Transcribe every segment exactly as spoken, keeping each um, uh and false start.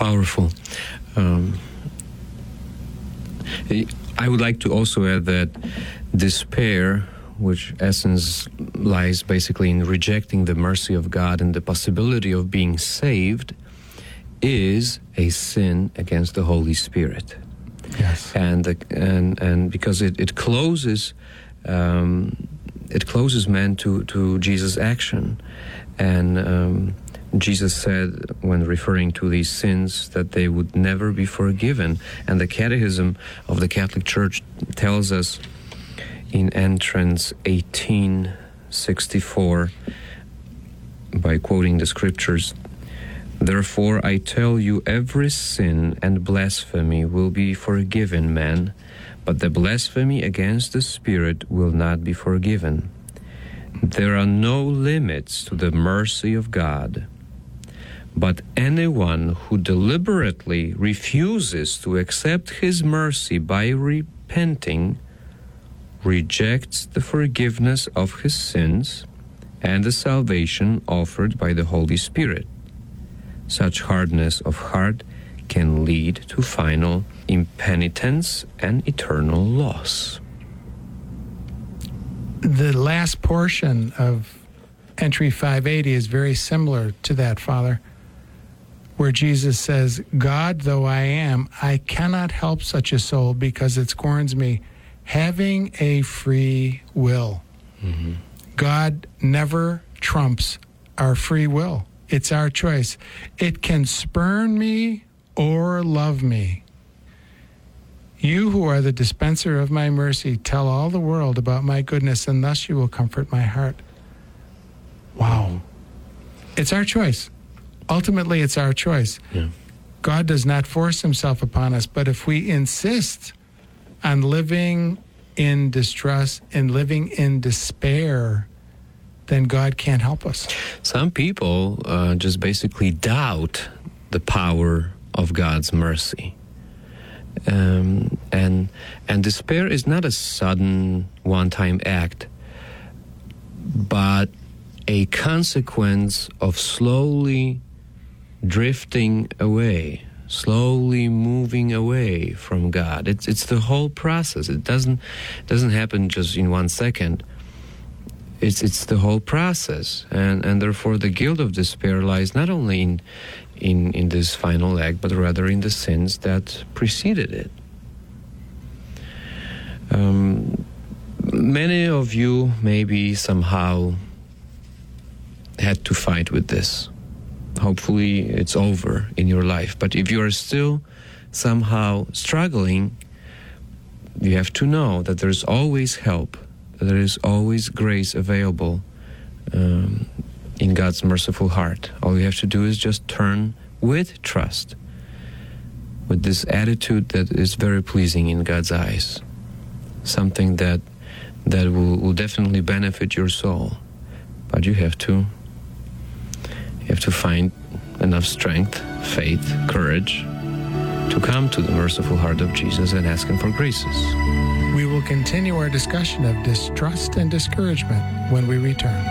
Powerful. Um, I would like to also add that despair, which essence lies basically in rejecting the mercy of God and the possibility of being saved, is a sin against the Holy Spirit. Yes. And and and because it, it closes um, it closes man to, to Jesus' action. And um, Jesus said, when referring to these sins, that they would never be forgiven. And the Catechism of the Catholic Church tells us in Entrance eighteen sixty-four, by quoting the scriptures, "Therefore I tell you, every sin and blasphemy will be forgiven man, but the blasphemy against the Spirit will not be forgiven. There are no limits to the mercy of God, but anyone who deliberately refuses to accept His mercy by repenting rejects the forgiveness of his sins and the salvation offered by the Holy Spirit. Such hardness of heart can lead to final impenitence and eternal loss." The last portion of entry five eighty is very similar to that, Father, where Jesus says, "God, though I am, I cannot help such a soul because it scorns me, having a free will." Mm-hmm. God never trumps our free will. It's our choice. It can spurn me or love me. "You who are the dispenser of my mercy, tell all the world about my goodness, and thus you will comfort my heart." Wow. It's our choice. Ultimately, it's our choice. Yeah. God does not force himself upon us, but if we insist on living in distress and living in despair, then God can't help us. Some people uh, just basically doubt the power of God's mercy. Um, and and despair is not a sudden one-time act, but a consequence of slowly drifting away, slowly moving away from God. It's it's the whole process. It doesn't doesn't happen just in one second. It's it's the whole process, and and therefore the guilt of despair lies not only in in in this final act, but rather in the sins that preceded it. Um, many of you maybe somehow had to fight with this. Hopefully it's over in your life. But if you are still somehow struggling, you have to know that there's always help, that there is always grace available um, in God's merciful heart. All you have to do is just turn with trust, with this attitude that is very pleasing in God's eyes, something that that will, will definitely benefit your soul. But you have to you have to find enough strength, faith, courage to come to the merciful heart of Jesus and ask Him for graces. We will continue our discussion of distrust and discouragement when we return.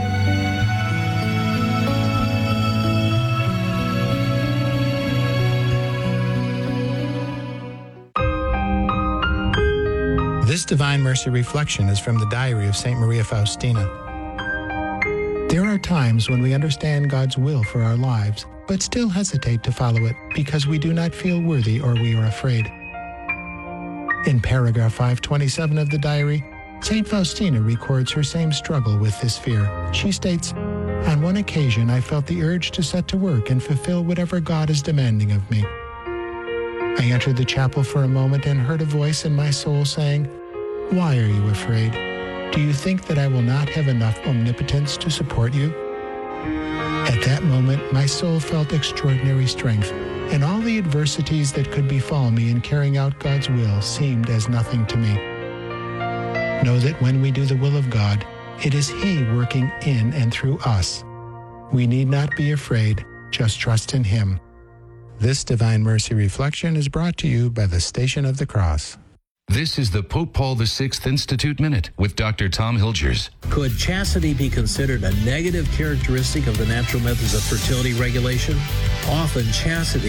This Divine Mercy Reflection is from the Diary of Saint Maria Faustina. There are times when we understand God's will for our lives, but still hesitate to follow it because we do not feel worthy or we are afraid. In paragraph five twenty-seven of the diary, Saint Faustina records her same struggle with this fear. She states, "On one occasion I felt the urge to set to work and fulfill whatever God is demanding of me. I entered the chapel for a moment and heard a voice in my soul saying, 'Why are you afraid? Do you think that I will not have enough omnipotence to support you?' At that moment, my soul felt extraordinary strength, and all the adversities that could befall me in carrying out God's will seemed as nothing to me. Know that when we do the will of God, it is He working in and through us. We need not be afraid, just trust in Him." This Divine Mercy Reflection is brought to you by the Station of the Cross. This is the Pope Paul the Sixth Institute Minute with Doctor Tom Hilgers. Could chastity be considered a negative characteristic of the natural methods of fertility regulation? Often chastity